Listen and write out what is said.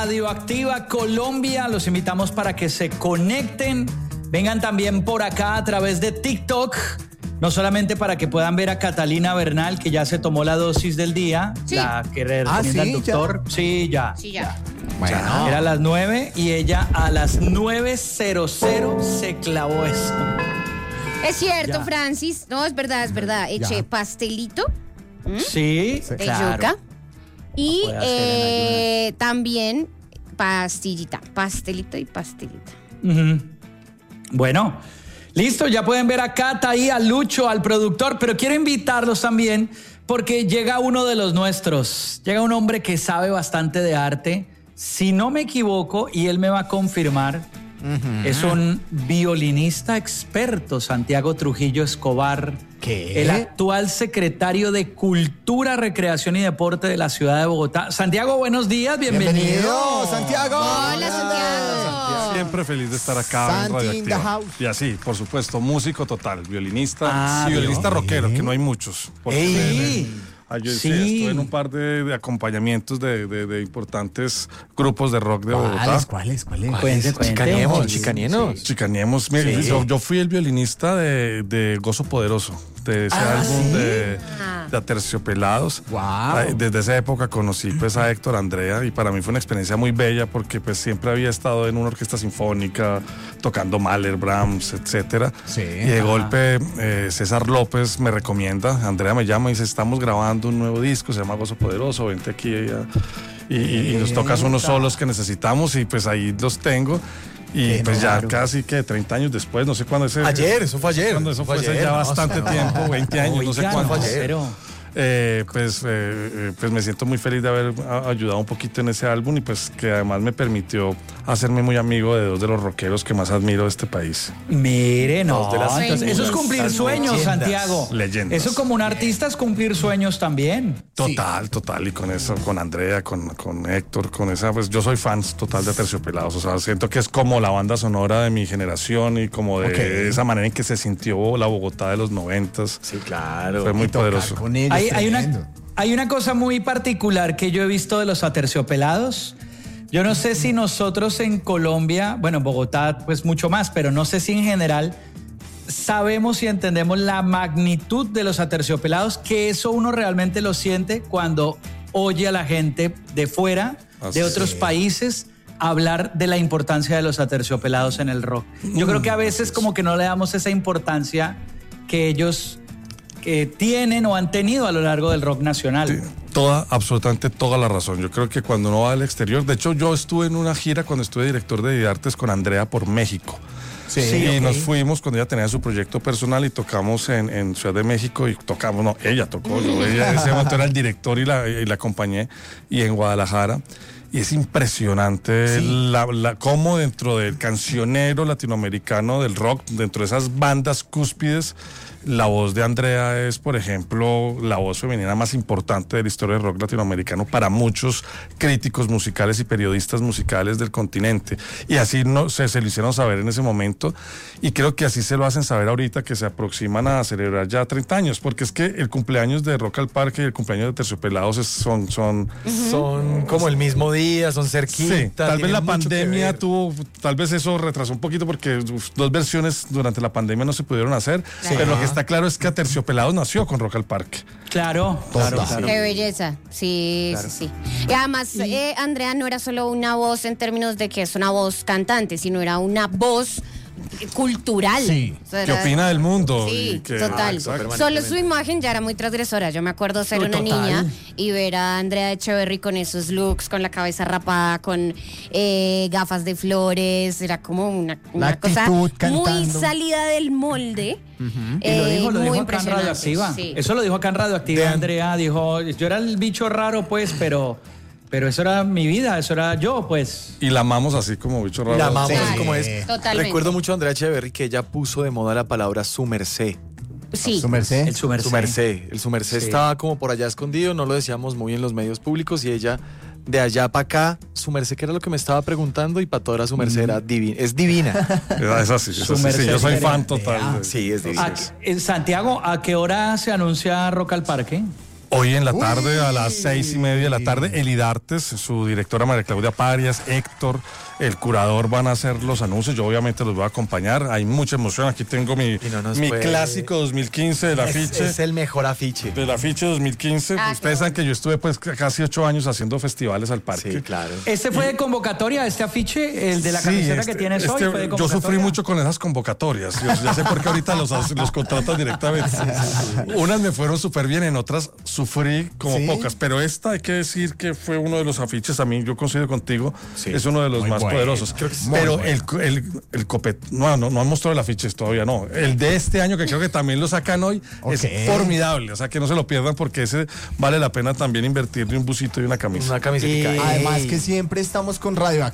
Radioactiva Colombia, los invitamos para que se conecten, vengan también por acá a través de TikTok, no solamente para que puedan ver a Catalina Bernal, que ya se tomó la dosis del día, sí. La que recomienda el doctor. ¿Ya? Sí, ya. Sí, ya. Bueno. Era a las 9 y ella a las 9:00 se clavó eso. Es cierto, Ya. Francis. No, es verdad. Eché pastelito Sí, de claro. yuca. Y puede hacer en también pastelito y pastelita. Ujú. Bueno, listo, ya pueden ver a Cata ahí, a Lucho, al productor, pero quiero invitarlos también porque llega uno de los nuestros, llega un hombre que sabe bastante de arte, si no me equivoco, y él me va a confirmar, es un violinista experto, Santiago Trujillo Escobar. ¿Qué? El actual secretario de Cultura, Recreación y Deporte de la ciudad de Bogotá. Santiago, buenos días, bienvenido. Santiago. Hola, Santiago. Siempre feliz de estar acá en Santi Radio in the Activa. house. Y así, por supuesto, músico total, violinista y violinista ¿vio? rockero, que no hay muchos. Porque yo sí, Sí. estuve en un par de acompañamientos de importantes grupos de rock de Bogotá. ¿Cuáles? Cuente. Chicaniemos. Mira, yo fui el violinista de Gozo Poderoso, de ese álbum de Aterciopelados. Wow. Desde esa época conocí pues a Héctor Andrea y para mí fue una experiencia muy bella porque pues siempre había estado en una orquesta sinfónica tocando Mahler, Brahms, etcétera. Sí. Y de golpe César López me recomienda, Andrea me llama y dice, estamos grabando un nuevo disco, se llama Gozo Poderoso, vente aquí y nos tocas unos solos que necesitamos y pues ahí los tengo. Y Qué pues raro. ya casi que 30 años después, no sé cuándo es. Eso fue ayer. Cuando eso fue hace ayer, ya no, bastante no. tiempo, 20 años, no sé Oigan, cuánto. pero- Pues me siento muy feliz de haber ayudado un poquito en ese álbum y pues que además me permitió hacerme muy amigo de dos de los rockeros que más admiro de este país. Mire, no, Dos de las entonces, eso es cumplir leyendas. sueños, Santiago. Leyendas. Eso como un artista es cumplir sueños también. Total, y con eso, con Andrea, con Héctor, con esa, pues yo soy fan total de Aterciopelados, o sea, siento que es como la banda sonora de mi generación y como de Ok. esa manera en que se sintió la Bogotá de los 90s. Sí, claro. Fue muy Y tocar poderoso. con ellos, tremendo. Hay una cosa muy particular que yo he visto de los Aterciopelados. Yo no sé si nosotros en Colombia, bueno, en Bogotá pues mucho más, pero no sé si en general sabemos y entendemos la magnitud de los Aterciopelados, que eso uno realmente lo siente cuando oye a la gente de fuera, Así de otros es. países, hablar de la importancia de los Aterciopelados en el rock. Yo creo que a veces como que no le damos esa importancia que ellos tienen o han tenido a lo largo del rock nacional. Absolutamente toda la razón. Yo creo que cuando uno va al exterior, de hecho yo estuve en una gira cuando estuve director de artes con Andrea por México. Sí, y ok. nos fuimos cuando ella tenía su proyecto personal y tocamos en Ciudad de México y tocamos, no, ella tocó, ella en ese momento era el director y la acompañé, y en Guadalajara. Y es impresionante cómo dentro del cancionero latinoamericano del rock, dentro de esas bandas cúspides, la voz de Andrea es, por ejemplo, la voz femenina más importante de la historia del rock latinoamericano para muchos críticos musicales y periodistas musicales del continente. Y así se lo hicieron saber en ese momento, y creo que así se lo hacen saber ahorita que se aproximan a celebrar ya 30 años, porque es que el cumpleaños de Rock al Parque y el cumpleaños de Terciopelados son como el mismo día, son cerquita. Sí, tal vez tienen la mucho que pandemia ver. tal vez eso retrasó un poquito porque dos versiones durante la pandemia no se pudieron hacer, pero lo que está claro es que Aterciopelados nació con Rock al Parque. Claro. Qué belleza. Sí. Y además, Andrea no era solo una voz en términos de que es una voz cantante, sino era una voz cultural. Sí. O sea, ¿Qué era- opina del mundo? Sí, Y que- total. exacto. Solo su imagen ya era muy transgresora. Yo me acuerdo ser una niña y ver a Andrea Echeverry con esos looks, con la cabeza rapada, con gafas de flores. Era como una La cosa actitud muy cantando. salida del molde. Y lo dijo muy acá en impresionante. Radioactiva. Sí. Eso lo dijo acá en Radioactiva, Andrea. Dijo, yo era el bicho raro, pues, pero eso era mi vida, eso era yo, pues. Y la amamos así como bicho raro. La amamos Sí. así como es. Totalmente. Recuerdo mucho a Andrea Echeverry que ella puso de moda la palabra su merced. Sí. Su merced. El su merced. Su merced. El su merced Sí. estaba como por allá escondido, no lo decíamos muy en los medios públicos, y ella de allá para acá, su merced, que era lo que me estaba preguntando, y para toda su merced era divina. Es divina. Es así, Su sí, merced yo soy fan diferente. total. Sí, es divina. Santiago, ¿a qué hora se anuncia Rock al Parque? Hoy en la tarde, a las 6:30 de la tarde, Elid Artes, su directora María Claudia Parias, Héctor, el curador van a hacer los anuncios. Yo obviamente los voy a acompañar. Hay mucha emoción. Aquí tengo mi clásico 2015 del afiche. Es el mejor afiche. Del afiche 2015. Ustedes saben que yo estuve pues casi 8 años haciendo festivales al parque. Sí, claro. ¿Este fue de convocatoria, este afiche? El de la camiseta que tienes hoy fue de convocatoria. Yo sufrí mucho con esas convocatorias. Yo ya sé por qué ahorita los contratan directamente. Unas me fueron súper bien, en otras sufrí como pocas. Pero esta hay que decir que fue uno de los afiches, a mí yo coincido contigo, es uno de los más poderosos. Pero el Copet, no han mostrado el afiche todavía, no. El de este año, que creo que también lo sacan hoy, es formidable. O sea, que no se lo pierdan porque ese vale la pena también invertirle un busito y una camisa. Una camiseta. Además que siempre estamos con Radio